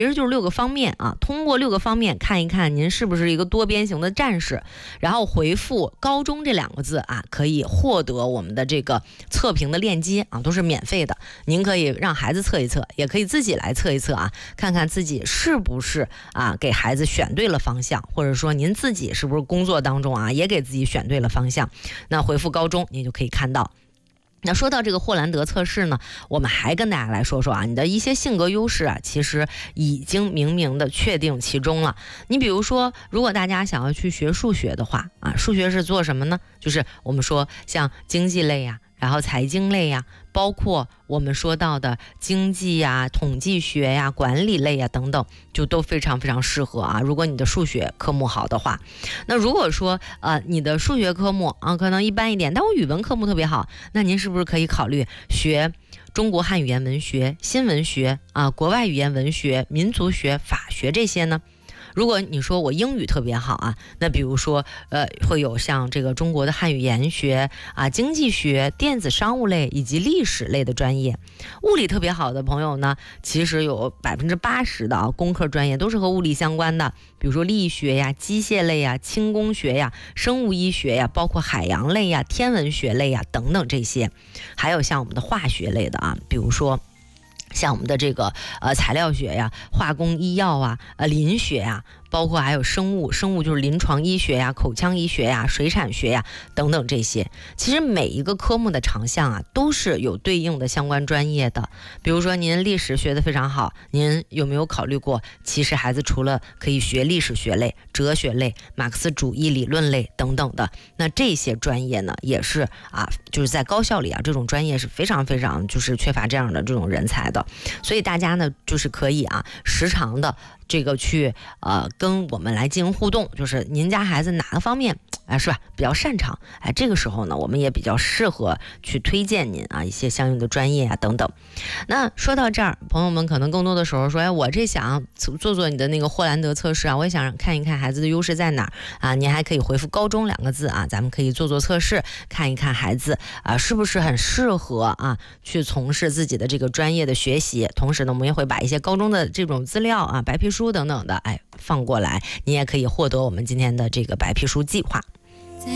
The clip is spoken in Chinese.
其实就是6个方面啊，通过6个方面看一看您是不是一个多边形的战士，然后回复高中这2个字啊，可以获得我们的这个测评的链接啊，都是免费的。您可以让孩子测一测，也可以自己来测一测啊，看看自己是不是啊给孩子选对了方向，或者说您自己是不是工作当中啊也给自己选对了方向。那回复高中，你就可以看到。那说到这个霍兰德测试呢，我们还跟大家来说说啊，你的一些性格优势啊，其实已经明明的确定其中了。你比如说，如果大家想要去学数学的话啊，数学是做什么呢？就是我们说像经济类呀，然后财经类呀，包括我们说到的经济呀、统计学呀、管理类呀等等，就都非常非常适合啊。如果你的数学科目好的话，那如果说你的数学科目啊可能一般一点，但我语文科目特别好，那您是不是可以考虑学中国汉语言文学、新闻学啊、国外语言文学、民族学、法学这些呢？如果你说我英语特别好啊，那比如说会有像这个中国的汉语言学啊、经济学、电子商务类以及历史类的专业。物理特别好的朋友呢，其实有80%的啊工科专业都是和物理相关的，比如说力学呀、机械类呀、轻工学呀、生物医学呀，包括海洋类呀、天文学类呀等等这些。还有像我们的化学类的啊，比如说像我们的这个材料学呀、化工医药啊、磷学呀，包括还有生物就是临床医学呀、口腔医学呀、水产学呀等等这些。其实每一个科目的长项啊，都是有对应的相关专业的。比如说您历史学得非常好，您有没有考虑过，其实孩子除了可以学历史学类、哲学类、马克思主义理论类等等的，那这些专业呢，也是啊，就是在高校里啊，这种专业是非常非常就是缺乏这样的这种人才的。所以大家呢，就是可以啊，时常的这个去跟我们来进行互动，就是您家孩子哪个方面是吧比较擅长，这个时候呢，我们也比较适合去推荐您啊一些相应的专业啊等等。那说到这儿，朋友们可能更多的时候说，我这想做你的那个霍兰德测试啊，我也想看一看孩子的优势在哪儿啊，您还可以回复高中2个字啊，咱们可以做测试，看一看孩子啊是不是很适合啊去从事自己的这个专业的学习。同时呢，我们也会把一些高中的这种资料啊、白皮书等等的放过来，你也可以获得我们今天的这个白皮书计划。